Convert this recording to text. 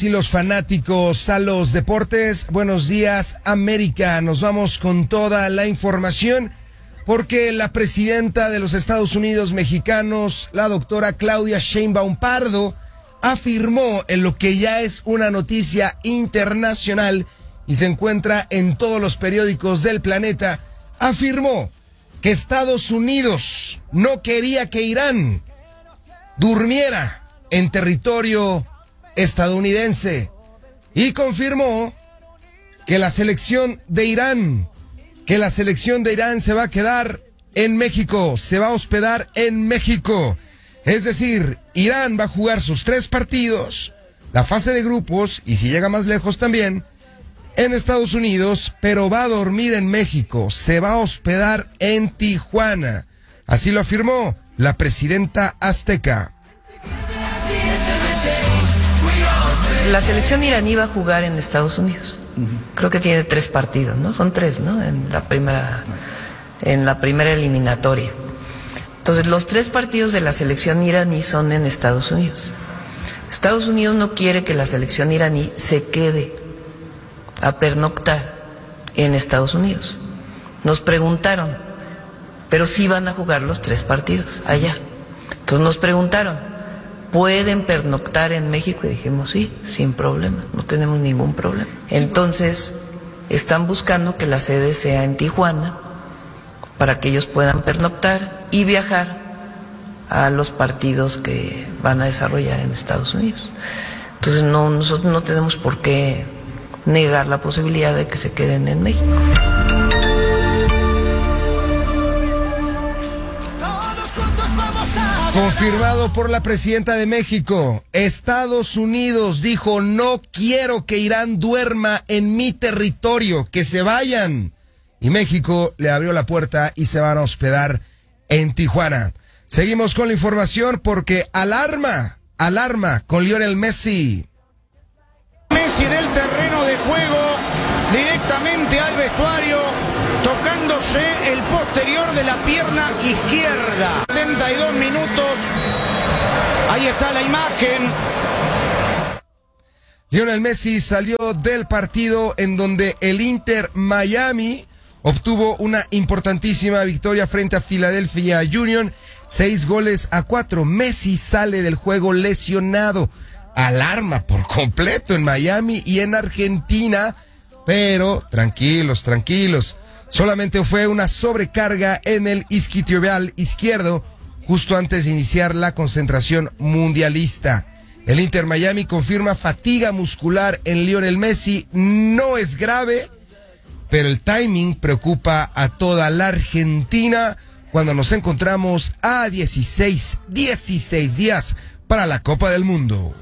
y los fanáticos a los deportes. Buenos días, América. Nos vamos con toda la información porque la presidenta de los Estados Unidos mexicanos, la doctora Claudia Sheinbaum Pardo, afirmó en lo que ya es una noticia internacional y se encuentra en todos los periódicos del planeta, afirmó que Estados Unidos no quería que Irán durmiera en territorio estadounidense y confirmó que la selección de Irán se va a quedar en México, se va a hospedar en México. Es decir, Irán va a jugar sus 3 partidos, la fase de grupos y si llega más lejos también en Estados Unidos, pero va a dormir en México, se va a hospedar en Tijuana. Así lo afirmó la presidenta azteca. La selección iraní va a jugar en Estados Unidos. Creo que tiene 3 partidos, ¿no? Son 3, ¿no? En la primera eliminatoria. Entonces, los 3 partidos de la selección iraní son en Estados Unidos. Estados Unidos no quiere que la selección iraní se quede a pernoctar en Estados Unidos. Nos preguntaron, pero sí van a jugar los 3 partidos allá. Entonces nos preguntaron, ¿pueden pernoctar en México? Y dijimos, sí, sin problema, no tenemos ningún problema. Entonces, están buscando que la sede sea en Tijuana para que ellos puedan pernoctar y viajar a los partidos que van a desarrollar en Estados Unidos. Entonces, nosotros no tenemos por qué negar la posibilidad de que se queden en México. Confirmado por la presidenta de México, Estados Unidos dijo, no quiero que Irán duerma en mi territorio, que se vayan. Y México le abrió la puerta y se van a hospedar en Tijuana. Seguimos con la información porque alarma con Lionel Messi. Messi del terreno de juego directamente al vestuario, tocándose el posterior de la pierna izquierda. 72 minutos, ahí está la imagen. Lionel Messi salió del partido en donde el Inter Miami obtuvo una importantísima victoria frente a Philadelphia Union, 6-4. Messi sale del juego lesionado. Alarma por completo en Miami y en Argentina, pero tranquilos. Solamente fue una sobrecarga en el isquiotibial izquierdo justo antes de iniciar la concentración mundialista. El Inter Miami confirma fatiga muscular en Lionel Messi, no es grave, pero el timing preocupa a toda la Argentina cuando nos encontramos a 16 días para la Copa del Mundo.